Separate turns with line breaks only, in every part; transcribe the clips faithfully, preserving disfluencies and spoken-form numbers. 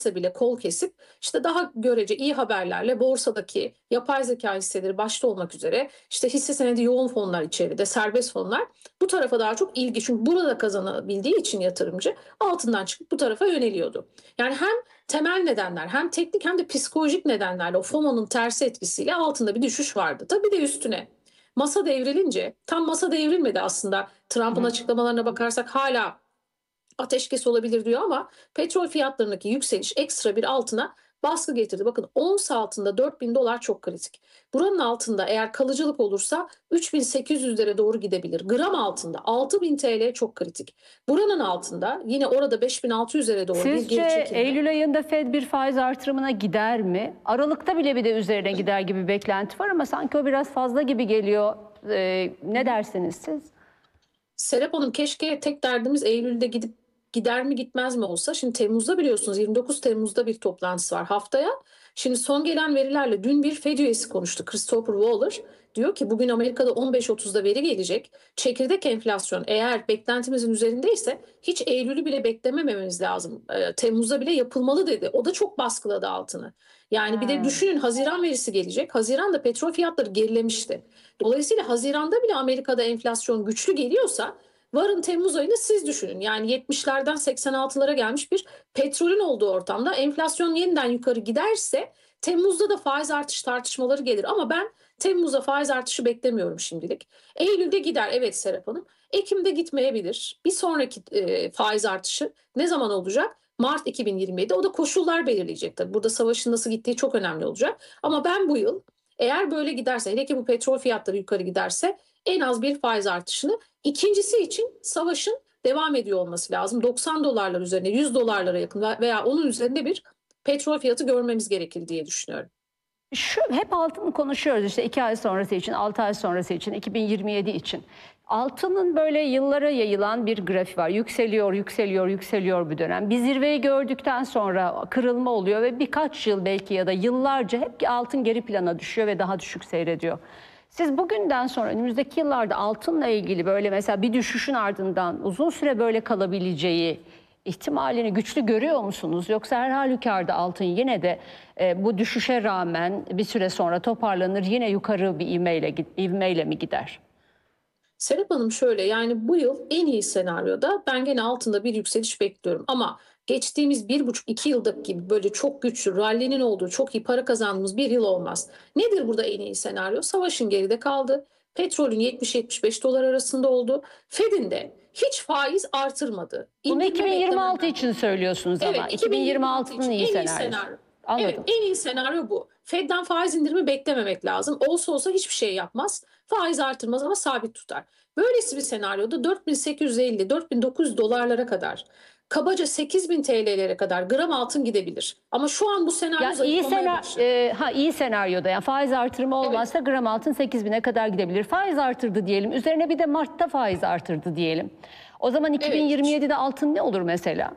bile kol kesip işte daha görece iyi haberlerle borsadaki yapay zeka hisseleri başta olmak üzere işte hisse senedi yoğun fonlar içeride, serbest fonlar bu tarafa daha çok ilgi. Çünkü burada kazanabildiği için yatırımcı altından çıkıp bu tarafa yöneliyordu. Yani hem temel nedenler hem teknik hem de psikolojik nedenlerle o FOMO'nun tersi etkisiyle altında bir düşüş vardı. Tabii de üstüne masa devrilince, tam masa devrilmedi aslında, Trump'ın açıklamalarına bakarsak hala ateşkes olabilir diyor ama petrol fiyatlarındaki yükseliş ekstra bir altına baskı getirdi. Bakın ons altında dört bin dolar çok kritik. Buranın altında eğer kalıcılık olursa üç bin sekiz yüzlere doğru gidebilir. Gram altında altı bin T L çok kritik. Buranın altında yine orada beş bin altı yüzlere doğru bir
Sizce
geri çekilme.
Eylül ayında Fed bir faiz artırımına gider mi? Aralıkta bile bir de üzerine gider gibi bir beklenti var ama sanki o biraz fazla gibi geliyor. Ee, ne dersiniz siz?
Serap Hanım, keşke tek derdimiz Eylül'de gidip gider mi gitmez mi olsa. Şimdi Temmuz'da biliyorsunuz yirmi dokuz Temmuz'da bir toplantısı var haftaya. Şimdi son gelen verilerle dün bir Fed üyesi konuştu, Christopher Waller. Diyor ki bugün Amerika'da on beş otuzda veri gelecek. Çekirdek enflasyon eğer beklentimizin üzerindeyse hiç Eylül'ü bile beklemememiz lazım. E, Temmuz'da bile yapılmalı dedi. O da çok baskıladı altını. Yani bir de düşünün, Haziran verisi gelecek. Haziran'da petrol fiyatları gerilemişti. Dolayısıyla Haziran'da bile Amerika'da enflasyon güçlü geliyorsa varın Temmuz ayını siz düşünün. Yani yetmişlerden seksen altılara gelmiş bir petrolün olduğu ortamda enflasyon yeniden yukarı giderse Temmuz'da da faiz artış tartışmaları gelir. Ama ben Temmuz'da faiz artışı beklemiyorum şimdilik. Eylül'de gider, evet Serap Hanım. Ekim'de gitmeyebilir. Bir sonraki e, faiz artışı ne zaman olacak? Mart iki bin yirmi yedi. O da koşullar belirleyecek tabii. Burada savaşın nasıl gittiği çok önemli olacak. Ama ben bu yıl eğer böyle giderse, hele ki bu petrol fiyatları yukarı giderse en az bir faiz artışını, ikincisi için savaşın devam ediyor olması lazım. doksan dolarlar üzerine, yüz dolarlara yakın veya onun üzerinde bir petrol fiyatı görmemiz gerekir diye düşünüyorum.
Şu hep altını konuşuyoruz işte iki ay sonrası için, altı ay sonrası için, iki bin yirmi yedi için. Altının böyle yıllara yayılan bir grafik var. Yükseliyor, yükseliyor, yükseliyor bir dönem. Bir zirveyi gördükten sonra kırılma oluyor ve birkaç yıl belki ya da yıllarca hep altın geri plana düşüyor ve daha düşük seyrediyor. Siz bugünden sonra önümüzdeki yıllarda altınla ilgili böyle mesela bir düşüşün ardından uzun süre böyle kalabileceği ihtimalini güçlü görüyor musunuz? Yoksa her halükarda altın yine de e, bu düşüşe rağmen bir süre sonra toparlanır, yine yukarı bir ivmeyle, ivmeyle mi gider?
Serap Hanım, şöyle, yani bu yıl en iyi senaryoda ben gene altında bir yükseliş bekliyorum. Ama geçtiğimiz bir buçuk iki yıldaki gibi böyle çok güçlü rallinin olduğu, çok iyi para kazandığımız bir yıl olmaz. Nedir burada en iyi senaryo? Savaşın geride kaldı. Petrolün yetmiş yetmiş beş dolar arasında oldu. Fed'in de hiç faiz artırmadı.
Bunu
İndirme
iki bin yirmi altı
beklemem
için söylüyorsunuz ama.
Evet,
iki bin yirmi altının iyi
en iyi
senaryosu.
senaryo.
Anladım.
Evet, en iyi senaryo bu. Fed'den faiz indirimi beklememek lazım. Olsa olsa hiçbir şey yapmaz. Faiz artırmaz ama sabit tutar. Böylesi bir senaryoda dört bin sekiz yüz elli dört bin dokuz yüz dolarlara kadar, kabaca sekiz bin T L'lere kadar gram altın gidebilir. Ama şu an bu senaryo
Ya iyi,
zayıflamaya
sena
başladı.
e, ha, iyi senaryoda yani faiz artırımı olmazsa evet, gram altın sekiz bine kadar gidebilir. Faiz artırdı diyelim. Üzerine bir de Mart'ta faiz artırdı diyelim. O zaman iki bin yirmi yedide evet, altın ne olur mesela?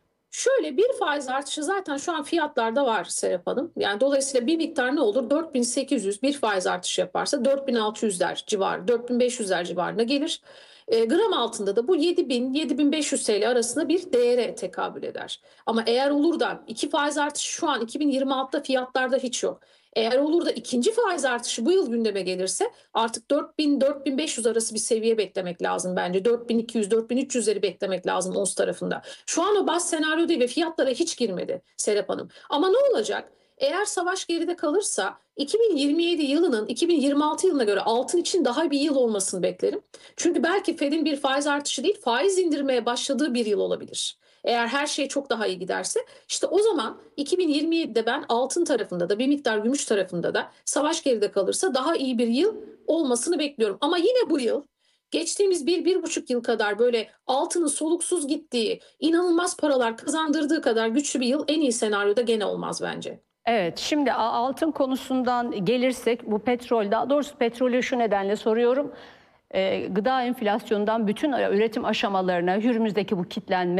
Şöyle bir faiz artışı zaten şu an fiyatlarda var Serap Hanım. Yani dolayısıyla bir miktar ne olur? dört bin sekiz yüz bir faiz artışı yaparsa dört bin altı yüzler civarı, dört bin beş yüzler civarına gelir. E, gram altında da bu yedi bin yedi bin beş yüz T L arasında bir değere tekabül eder. Ama eğer olur da iki faiz artışı şu an iki bin yirmi altıda fiyatlarda hiç yok. Eğer olur da ikinci faiz artışı bu yıl gündeme gelirse artık dört bin dört bin beş yüz arası bir seviye beklemek lazım bence. dört bin iki yüz dört bin üç yüzleri beklemek lazım ons tarafında. Şu an o baz senaryo değil ve fiyatlara hiç girmedi Serap Hanım. Ama ne olacak? Eğer savaş geride kalırsa iki bin yirmi yedi yılının iki bin yirmi altı yılına göre altın için daha bir yıl olmasını beklerim. Çünkü belki Fed'in bir faiz artışı değil, faiz indirmeye başladığı bir yıl olabilir. Eğer her şey çok daha iyi giderse işte o zaman iki bin yirmi yedide ben altın tarafında da bir miktar gümüş tarafında da savaş geride kalırsa daha iyi bir yıl olmasını bekliyorum. Ama yine bu yıl geçtiğimiz bir, bir buçuk yıl kadar böyle altının soluksuz gittiği, inanılmaz paralar kazandırdığı kadar güçlü bir yıl en iyi senaryoda gene olmaz bence.
Evet, şimdi altın konusundan gelirsek bu petrol, daha doğrusu petrolü şu nedenle soruyorum. Ee, gıda enflasyonundan bütün üretim aşamalarına, Hürmüz'deki bu kitlenme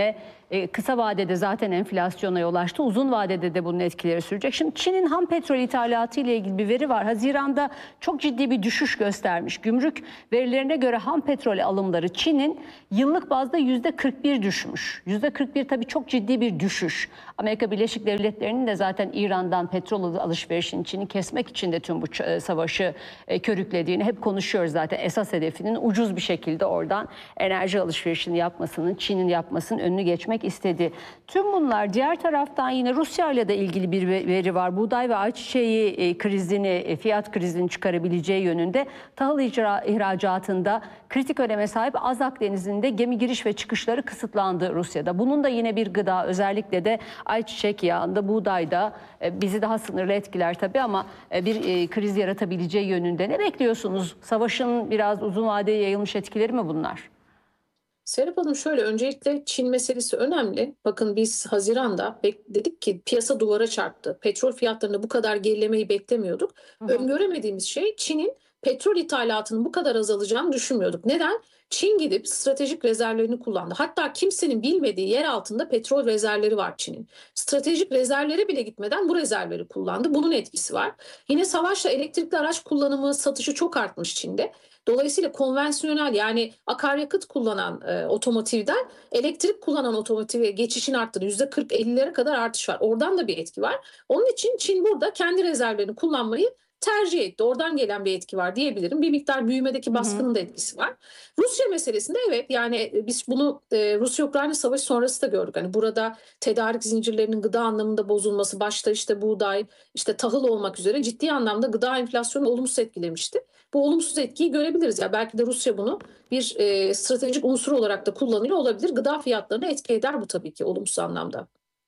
E, kısa vadede zaten enflasyona yol açtı. Uzun vadede de bunun etkileri sürecek. Şimdi Çin'in ham petrol ithalatı ile ilgili bir veri var. Haziran'da çok ciddi bir düşüş göstermiş. Gümrük verilerine göre ham petrol alımları Çin'in yıllık bazda yüzde kırk bir düşmüş. yüzde kırk bir tabii çok ciddi bir düşüş. Amerika Birleşik Devletleri'nin de zaten İran'dan petrol alışverişini Çin'i kesmek için de tüm bu savaşı körüklediğini hep konuşuyoruz zaten. Esas hedefinin ucuz bir şekilde oradan enerji alışverişini yapmasının, Çin'in yapmasının önünü geçmek istedi. Tüm bunlar, diğer taraftan yine Rusya ile de ilgili bir veri var. Buğday ve ayçiçeği krizini, fiyat krizini çıkarabileceği yönünde tahıl ihracatında kritik öneme sahip Azak Denizi'nde gemi giriş ve çıkışları kısıtlandı Rusya'da. Bunun da yine bir gıda, özellikle de ayçiçek yağında, buğdayda bizi daha sınırlı etkiler tabii ama bir kriz yaratabileceği yönünde. Ne bekliyorsunuz? Savaşın biraz uzun vadeye yayılmış etkileri mi bunlar?
Serap Hanım, şöyle, öncelikle Çin meselesi önemli. Bakın, biz Haziran'da dedik ki piyasa duvara çarptı. Petrol fiyatlarında bu kadar gerilemeyi beklemiyorduk.
Hı hı.
Öngöremediğimiz şey, Çin'in petrol ithalatının bu kadar azalacağını düşünmüyorduk. Neden? Çin gidip stratejik rezervlerini kullandı. Hatta kimsenin bilmediği yer altında petrol rezervleri var Çin'in. Stratejik rezervlere bile gitmeden bu rezervleri kullandı. Bunun etkisi var. Yine savaşla elektrikli araç kullanımı, satışı çok artmış Çin'de. Dolayısıyla konvansiyonel, yani akaryakıt kullanan e, otomotivden elektrik kullanan otomotive geçişin arttığını, yüzde kırk ellilere kadar artış var. Oradan da bir etki var. Onun için Çin burada kendi rezervlerini kullanmayı tercih etti. Oradan gelen bir etki var diyebilirim. Bir miktar büyümedeki baskının da etkisi var. Rusya meselesinde evet, yani biz bunu e, Rusya-Ukrayna savaşı sonrası da gördük. Hani burada tedarik zincirlerinin gıda anlamında bozulması, başta işte buğday, işte tahıl olmak üzere ciddi anlamda gıda enflasyonu olumsuz etkilemişti. Bu olumsuz etkiyi görebiliriz. Ya belki de Rusya bunu bir e, stratejik unsur olarak da kullanıyor olabilir. Gıda fiyatlarını etki eder bu tabii ki olumsuz anlamda.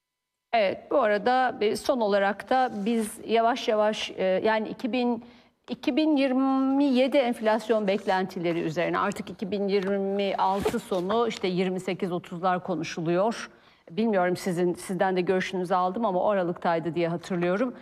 Evet, bu arada son olarak da biz yavaş yavaş yani iki bin, iki bin yirmi yedi enflasyon beklentileri üzerine, artık iki bin yirmi altı sonu işte yirmi sekiz otuzlar konuşuluyor. Bilmiyorum, sizin sizden de görüşünüzü aldım ama o aralıktaydı diye hatırlıyorum.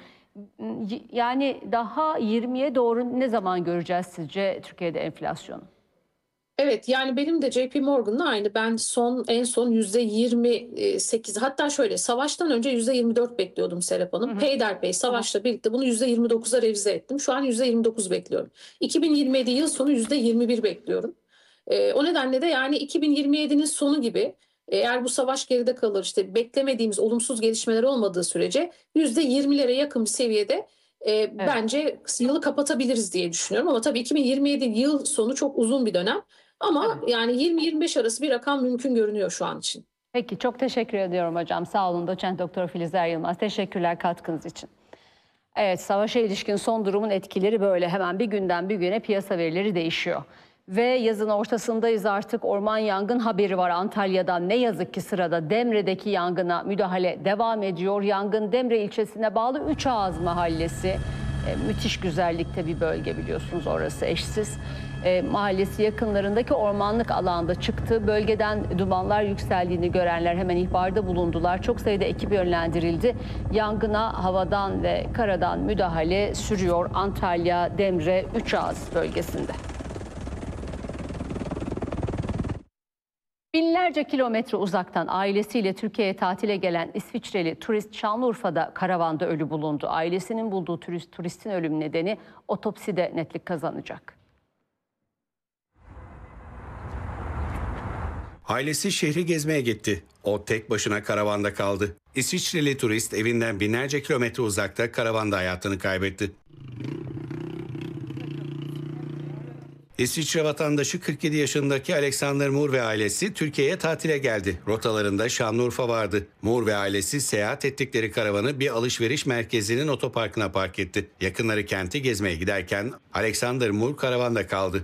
Yani daha yirmiye doğru ne zaman göreceğiz sizce Türkiye'de enflasyonu?
Evet, yani benim de J P Morgan'la aynı. Ben son en son yüzde yirmi sekiz, hatta şöyle, savaştan önce yüzde yirmi dört bekliyordum Serap Hanım. Hı hı. Peyderpey savaşla birlikte bunu yüzde yirmi dokuza revize ettim. Şu an yüzde yirmi dokuz bekliyorum. iki bin yirmi yedi yıl sonu yüzde yirmi bir bekliyorum. E, o nedenle de yani iki bin yirmi yedinin sonu gibi, eğer bu savaş geride kalır, işte beklemediğimiz olumsuz gelişmeler olmadığı sürece yüzde yirmilere yakın bir seviyede e, evet. bence yılı kapatabiliriz diye düşünüyorum. Ama tabii iki bin yirmi yedi yıl sonu çok uzun bir dönem. Ama evet, yani yirmi yirmi beş arası bir rakam mümkün görünüyor şu an için.
Peki, çok teşekkür ediyorum hocam. Sağ olun, doçent doktor Filiz Yılmaz. Teşekkürler katkınız için. Evet, savaşa ilişkin son durumun etkileri böyle. Hemen bir günden bir güne piyasa verileri değişiyor. Ve yazın ortasındayız artık. Orman yangın haberi var Antalya'dan. Ne yazık ki sırada Demre'deki yangına müdahale devam ediyor. Yangın Demre ilçesine bağlı Üçağız Mahallesi. E, müthiş güzellikte bir bölge, biliyorsunuz, orası eşsiz. E, mahallesi yakınlarındaki ormanlık alanda çıktı. Bölgeden dumanlar yükseldiğini görenler hemen ihbarda bulundular. Çok sayıda ekip yönlendirildi. Yangına havadan ve karadan müdahale sürüyor Antalya, Demre, Üçağız bölgesinde. Binlerce kilometre uzaktan ailesiyle Türkiye'ye tatile gelen İsviçreli turist Şanlıurfa'da karavanda ölü bulundu. Ailesinin bulduğu turist, turistin ölüm nedeni otopside netlik kazanacak.
Ailesi şehri gezmeye gitti. O tek başına karavanda kaldı. İsviçreli turist evinden binlerce kilometre uzakta karavanda hayatını kaybetti. İsviçre vatandaşı kırk yedi yaşındaki Alexander Moore ve ailesi Türkiye'ye tatile geldi. Rotalarında Şanlıurfa vardı. Moore ve ailesi seyahat ettikleri karavanı bir alışveriş merkezinin otoparkına park etti. Yakınları kenti gezmeye giderken Alexander Moore karavanda kaldı.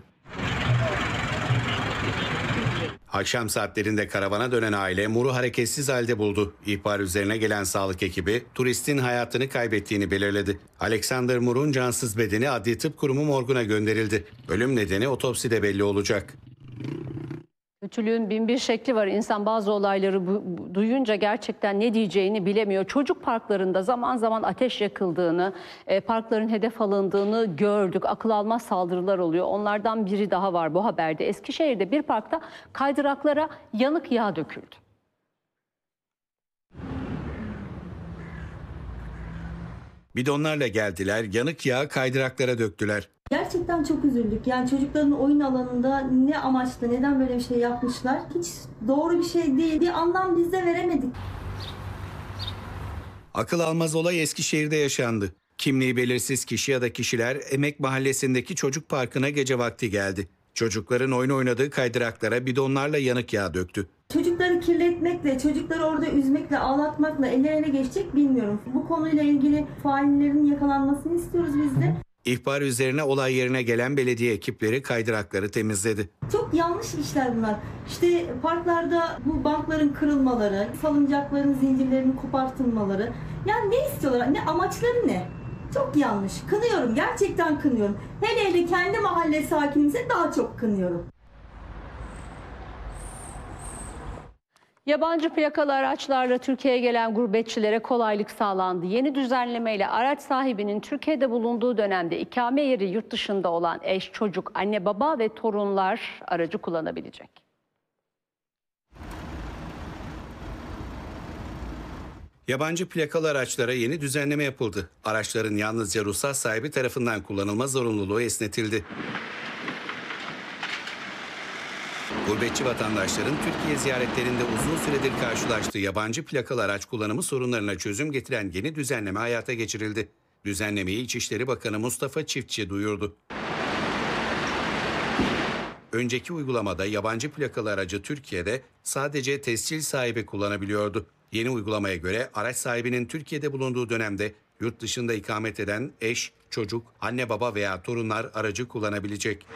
Akşam saatlerinde karavana dönen aile Moore'u hareketsiz halde buldu. İhbar üzerine gelen sağlık ekibi turistin hayatını kaybettiğini belirledi. Alexander Moore'un cansız bedeni Adli Tıp Kurumu morguna gönderildi. Ölüm nedeni otopside belli olacak.
Kötülüğün bin bir şekli var. İnsan bazı olayları bu, bu, duyunca gerçekten ne diyeceğini bilemiyor. Çocuk parklarında zaman zaman ateş yakıldığını, e, parkların hedef alındığını gördük. Akıl almaz saldırılar oluyor. Onlardan biri daha var bu haberde. Eskişehir'de bir parkta kaydıraklara yanık yağ döküldü.
Bidonlarla geldiler, yanık yağı kaydıraklara döktüler.
Gerçekten çok üzüldük. Yani çocukların oyun alanında ne amaçla, neden böyle bir şey yapmışlar? Hiç doğru bir şey değil. Bir anlam biz de veremedik.
Akıl almaz olay Eskişehir'de yaşandı. Kimliği belirsiz kişi ya da kişiler Emek Mahallesi'ndeki çocuk parkına gece vakti geldi. Çocukların oyun oynadığı kaydıraklara bidonlarla yanık yağ döktü.
Çocukları kirletmekle, çocukları orada üzmekle, ağlatmakla ellerine geçecek bilmiyorum. Bu konuyla ilgili faillerin yakalanmasını istiyoruz biz de.
İhbar üzerine olay yerine gelen belediye ekipleri kaydırakları temizledi.
Çok yanlış işler bunlar. İşte parklarda bu bankların kırılmaları, salıncakların zincirlerinin kopartılmaları. Yani ne istiyorlar? Ne amaçları ne? Çok yanlış. Kınıyorum. Gerçekten kınıyorum. Hele hele kendi mahalle sakinimse daha çok kınıyorum.
Yabancı plakalı araçlarla Türkiye'ye gelen gurbetçilere kolaylık sağlandı. Yeni düzenlemeyle araç sahibinin Türkiye'de bulunduğu dönemde ikame yeri yurt dışında olan eş, çocuk, anne, baba ve torunlar aracı kullanabilecek.
Yabancı plakalı araçlara yeni düzenleme yapıldı. Araçların yalnızca ruhsat sahibi tarafından kullanılma zorunluluğu esnetildi. Gurbetçi vatandaşların Türkiye ziyaretlerinde uzun süredir karşılaştığı yabancı plakalı araç kullanımı sorunlarına çözüm getiren yeni düzenleme hayata geçirildi. Düzenlemeyi İçişleri Bakanı Mustafa Çiftçi duyurdu. Önceki uygulamada yabancı plakalı aracı Türkiye'de sadece tescil sahibi kullanabiliyordu. Yeni uygulamaya göre araç sahibinin Türkiye'de bulunduğu dönemde yurt dışında ikamet eden eş, çocuk, anne baba veya torunlar aracı kullanabilecek.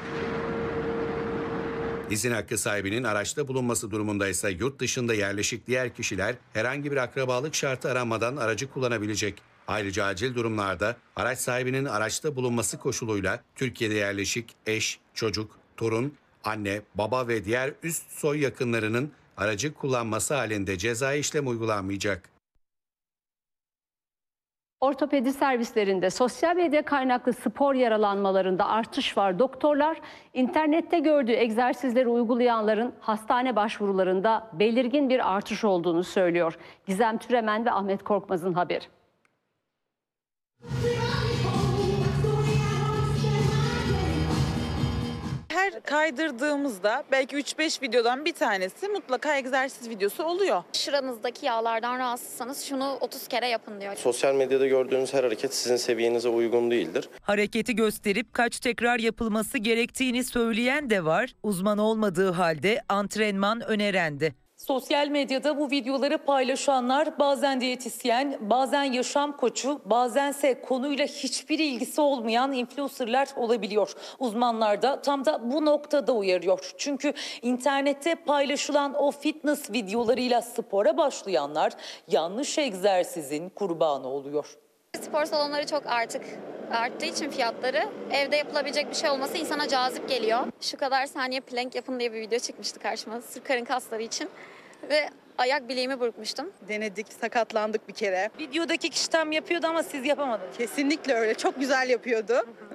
İzin hakkı sahibinin araçta bulunması durumunda ise yurt dışında yerleşik diğer kişiler herhangi bir akrabalık şartı aranmadan aracı kullanabilecek. Ayrıca acil durumlarda araç sahibinin araçta bulunması koşuluyla Türkiye'de yerleşik eş, çocuk, torun, anne, baba ve diğer üst soy yakınlarının aracı kullanması halinde cezai işlem uygulanmayacak.
Ortopedi servislerinde sosyal medya kaynaklı spor yaralanmalarında artış var. Doktorlar internette gördüğü egzersizleri uygulayanların hastane başvurularında belirgin bir artış olduğunu söylüyor. Gizem Türemen ve Ahmet Korkmaz'ın haberi.
Her kaydırdığımızda belki üç beş videodan bir tanesi mutlaka egzersiz videosu oluyor.
Şuranızdaki yağlardan rahatsızsanız şunu otuz kere yapın diyor.
Sosyal medyada gördüğünüz her hareket sizin seviyenize uygun değildir.
Hareketi gösterip kaç tekrar yapılması gerektiğini söyleyen de var. Uzman olmadığı halde antrenman öneren de.
Sosyal medyada bu videoları paylaşanlar bazen diyetisyen, bazen yaşam koçu, bazense konuyla hiçbir ilgisi olmayan influencerlar olabiliyor. Uzmanlar da tam da bu noktada uyarıyor. Çünkü internette paylaşılan o fitness videolarıyla spora başlayanlar yanlış egzersizin kurbanı oluyor.
Spor salonları çok artık arttığı için fiyatları evde yapılabilecek bir şey olması insana cazip geliyor. Şu kadar saniye plank yapın diye bir video çıkmıştı karşıma sırf karın kasları için ve ayak bileğimi burkmuştum.
Denedik, sakatlandık bir kere.
Videodaki kişi tam yapıyordu ama siz yapamadınız.
Kesinlikle öyle. Çok güzel yapıyordu.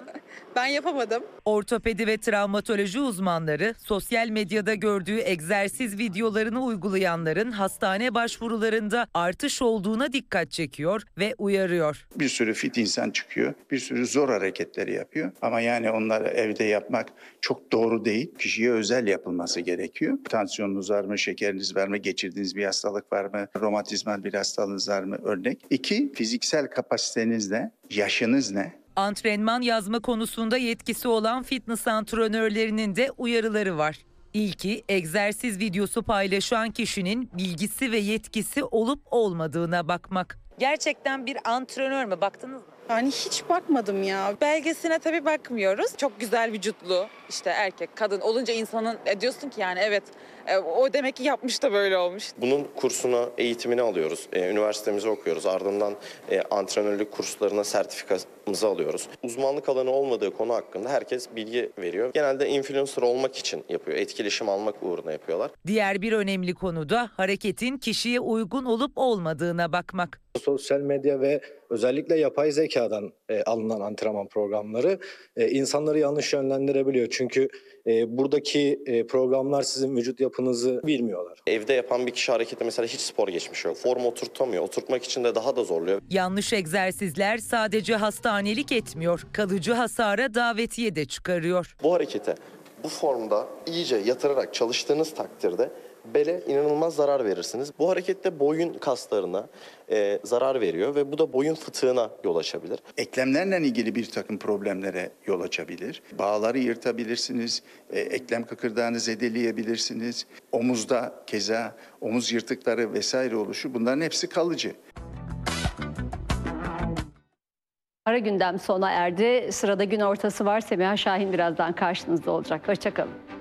Ben yapamadım.
Ortopedi ve travmatoloji uzmanları sosyal medyada gördüğü egzersiz videolarını uygulayanların hastane başvurularında artış olduğuna dikkat çekiyor ve uyarıyor.
Bir sürü fit insan çıkıyor, bir sürü zor hareketleri yapıyor. Ama yani onları evde yapmak çok doğru değil. Kişiye özel yapılması gerekiyor. Tansiyonunuz var mı, şekeriniz var mı, geçirdiğiniz bir hastalık var mı, romatizmal bir hastalığınız var mı örnek. İki, fiziksel kapasiteniz ne, yaşınız ne?
Antrenman yazma konusunda yetkisi olan fitness antrenörlerinin de uyarıları var. İlki, egzersiz videosu paylaşan kişinin bilgisi ve yetkisi olup olmadığına bakmak.
Gerçekten bir antrenör mü? Baktınız mı?
Yani hiç bakmadım ya. Belgesine tabii bakmıyoruz. Çok güzel vücutlu işte erkek, kadın olunca insanın e, diyorsun ki yani evet e, o demek ki yapmış da böyle olmuş.
Bunun kursuna, eğitimini alıyoruz. E, üniversitemizi okuyoruz. Ardından e, antrenörlük kurslarına sertifikamızı alıyoruz. Uzmanlık alanı olmadığı konu hakkında herkes bilgi veriyor. Genelde influencer olmak için yapıyor. Etkileşim almak uğruna yapıyorlar.
Diğer bir önemli konu da hareketin kişiye uygun olup olmadığına bakmak.
Sosyal medya ve özellikle yapay zeka zekadan e, alınan antrenman programları e, insanları yanlış yönlendirebiliyor. Çünkü e, buradaki e, programlar sizin vücut yapınızı bilmiyorlar.
Evde yapan bir kişi hareketi mesela hiç spor geçmişi yok. Form oturtamıyor. Oturtmak için de daha da zorluyor.
Yanlış egzersizler sadece hastanelik etmiyor, kalıcı hasara davetiye de çıkarıyor.
Bu harekete bu formda iyice yatırarak çalıştığınız takdirde bele inanılmaz zarar verirsiniz. Bu harekette boyun kaslarına e, zarar veriyor ve bu da boyun fıtığına yol açabilir.
Eklemlerle ilgili bir takım problemlere yol açabilir. Bağları yırtabilirsiniz, e, eklem kıkırdağını zedeleyebilirsiniz. Omuzda keza omuz yırtıkları vesaire oluşu, bunların hepsi kalıcı.
Ara gündem sona erdi. Sırada gün ortası var. Semiha Şahin birazdan karşınızda olacak. Hoşça kalın.